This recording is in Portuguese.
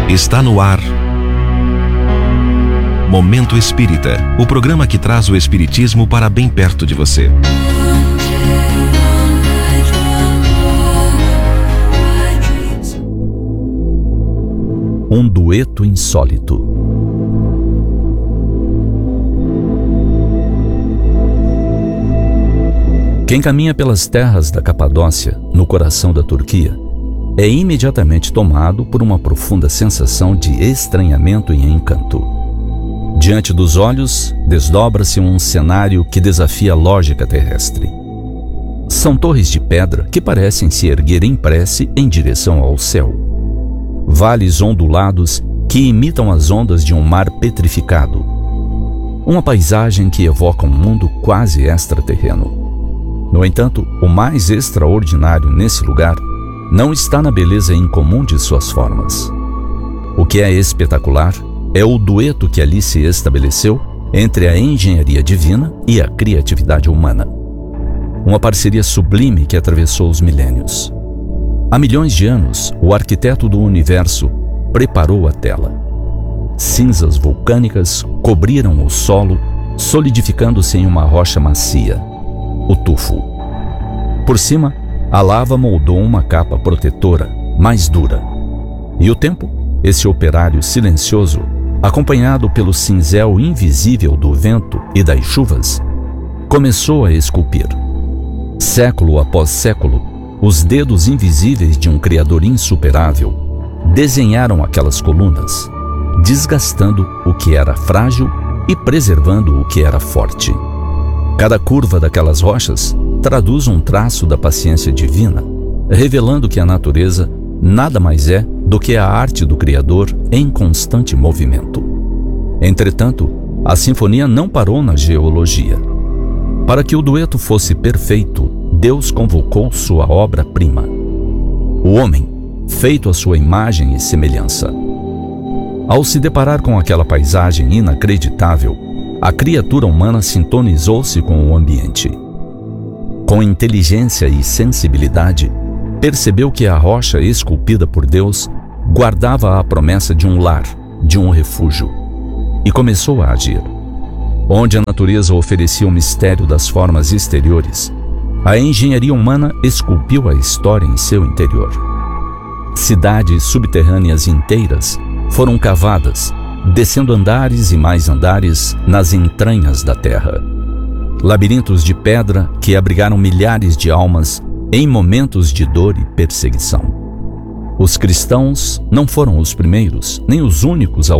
Está no ar Momento Espírita, o programa que traz o espiritismo para bem perto de você. Um dueto insólito. Quem caminha pelas terras da Capadócia, no coração da Turquia, é imediatamente tomado por uma profunda sensação de estranhamento e encanto. Diante dos olhos, desdobra-se um cenário que desafia a lógica terrestre. São torres de pedra que parecem se erguer em prece em direção ao céu. Vales ondulados que imitam as ondas de um mar petrificado. Uma paisagem que evoca um mundo quase extraterreno. No entanto, o mais extraordinário nesse lugar não está na beleza incomum de suas formas. O que é espetacular é o dueto que ali se estabeleceu entre a engenharia divina e a criatividade humana. Uma parceria sublime que atravessou os milênios. Há milhões de anos, o arquiteto do universo preparou a tela. Cinzas vulcânicas cobriram o solo, solidificando-se em uma rocha macia, o tufo. Por cima, a lava moldou uma capa protetora, mais dura. E o tempo, esse operário silencioso, acompanhado pelo cinzel invisível do vento e das chuvas, começou a esculpir. Século após século, os dedos invisíveis de um Criador insuperável desenharam aquelas colunas, desgastando o que era frágil e preservando o que era forte. Cada curva daquelas rochas traduz um traço da paciência divina, revelando que a natureza nada mais é do que a arte do Criador em constante movimento. Entretanto, a sinfonia não parou na geologia. Para que o dueto fosse perfeito, Deus convocou sua obra-prima, o homem, feito à sua imagem e semelhança. Ao se deparar com aquela paisagem inacreditável, a criatura humana sintonizou-se com o ambiente. Com inteligência e sensibilidade, percebeu que a rocha esculpida por Deus guardava a promessa de um lar, de um refúgio, e começou a agir. Onde a natureza oferecia o mistério das formas exteriores, a engenharia humana esculpiu a história em seu interior. Cidades subterrâneas inteiras foram cavadas, descendo andares e mais andares nas entranhas da terra. Labirintos de pedra que abrigaram milhares de almas em momentos de dor e perseguição. Os cristãos não foram os primeiros, nem os únicos a